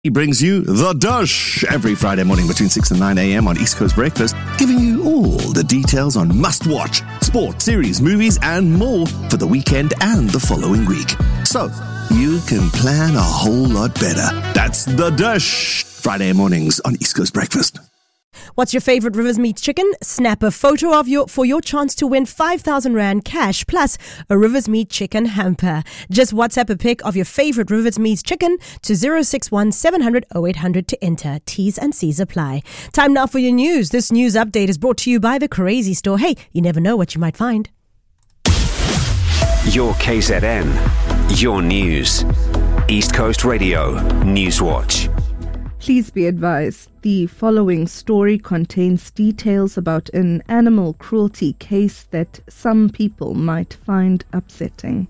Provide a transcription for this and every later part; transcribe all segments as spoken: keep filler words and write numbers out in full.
He brings you The Dush every Friday morning between six and nine a.m. on East Coast Breakfast, giving you all the details on must-watch, sport, series, movies, and more for the weekend and the following week. So you can plan a whole lot better. That's The Dush, Friday mornings on East Coast Breakfast. What's your favorite Rivers Meats chicken? Snap a photo of your for your chance to win five thousand rand cash plus a Rivers Meat chicken hamper. Just WhatsApp a pic of your favorite Rivers Meats chicken to zero six one seven hundred oh eight hundred to enter. T's and C's apply. Time now for your news. This news update is brought to you by The Crazy Store. Hey, you never know what you might find. Your K Z N, your news. East Coast Radio, Newswatch. Please be advised, the following story contains details about an animal cruelty case that some people might find upsetting.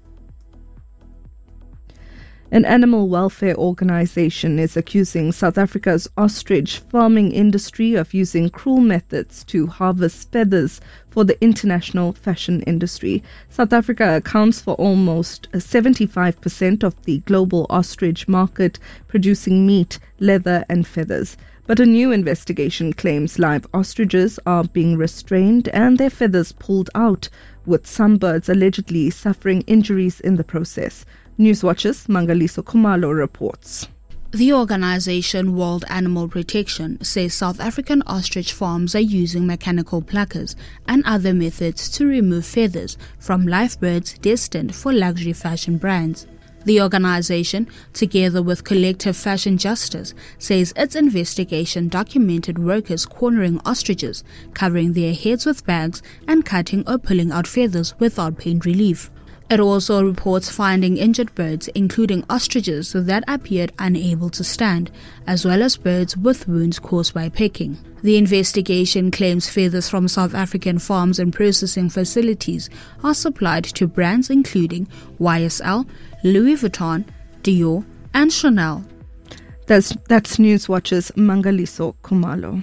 An animal welfare organization is accusing South Africa's ostrich farming industry of using cruel methods to harvest feathers for the international fashion industry. South Africa accounts for almost seventy-five percent of the global ostrich market, producing meat, leather and feathers. But a new investigation claims live ostriches are being restrained and their feathers pulled out, with some birds allegedly suffering injuries in the process. Newswatch's Mangaliso Khumalo reports. The organization World Animal Protection says South African ostrich farms are using mechanical pluckers and other methods to remove feathers from live birds destined for luxury fashion brands. The organization, together with Collective Fashion Justice, says its investigation documented workers cornering ostriches, covering their heads with bags and cutting or pulling out feathers without pain relief. It also reports finding injured birds, including ostriches that appeared unable to stand, as well as birds with wounds caused by pecking. The investigation claims feathers from South African farms and processing facilities are supplied to brands including Y S L, Louis Vuitton, Dior, and Chanel. That's, that's Newswatch's Mangaliso Khumalo.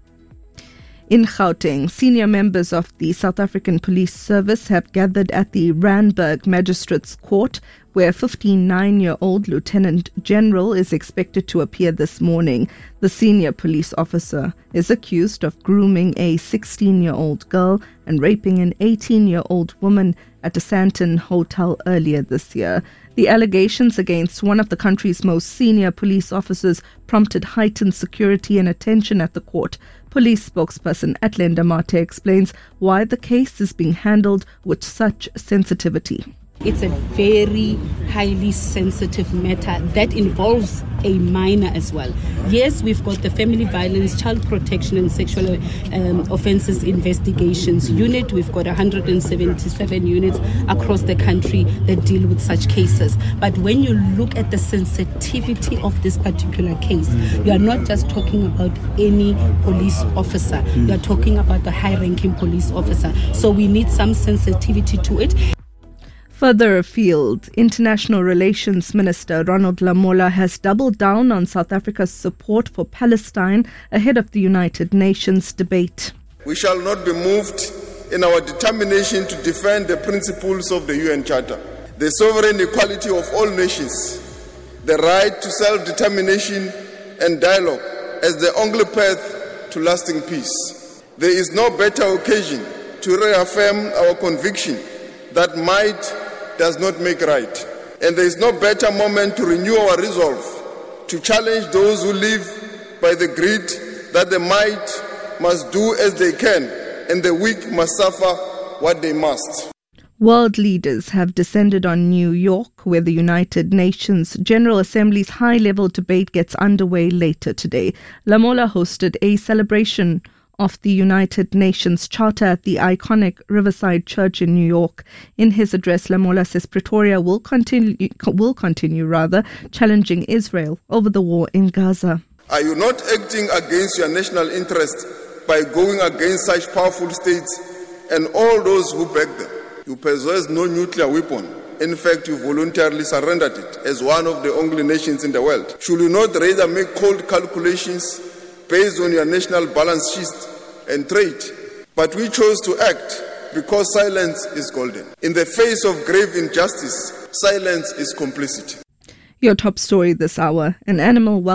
In Gauteng, senior members of the South African Police Service have gathered at the Randburg Magistrates Court, where fifty-nine-year-old Lieutenant General is expected to appear this morning. The senior police officer is accused of grooming a sixteen-year-old girl and raping an eighteen-year-old woman at a Sandton hotel earlier this year. The allegations against one of the country's most senior police officers prompted heightened security and attention at the court. Police spokesperson Atlenda Mate explains why the case is being handled with such sensitivity. It's a very highly sensitive matter that involves a minor as well. Yes, we've got the Family Violence, Child Protection and Sexual um, Offences Investigations Unit. We've got one hundred seventy-seven units across the country that deal with such cases. But when you look at the sensitivity of this particular case, you are not just talking about any police officer. You are talking about the high-ranking police officer. So we need some sensitivity to it. Further afield, International Relations Minister Ronald Lamola has doubled down on South Africa's support for Palestine ahead of the United Nations debate. We shall not be moved in our determination to defend the principles of the U N Charter, the sovereign equality of all nations, the right to self-determination and dialogue as the only path to lasting peace. There is no better occasion to reaffirm our conviction that might does not make right. And there is no better moment to renew our resolve to challenge those who live by the greed that the might must do as they can and the weak must suffer what they must. World leaders have descended on New York, where the United Nations General Assembly's high-level debate gets underway later today. Lamola hosted a celebration of the United Nations Charter at the iconic Riverside Church in New York. In his address, Lamola says Pretoria will continue, will continue rather, challenging Israel over the war in Gaza. Are you not acting against your national interest by going against such powerful states and all those who back them? You possess no nuclear weapon. In fact, you voluntarily surrendered it as one of the only nations in the world. Should you not rather make cold calculations based on your national balance sheet and trade? But we chose to act because silence is golden. In the face of grave injustice, silence is complicity. Your top story this hour: an animal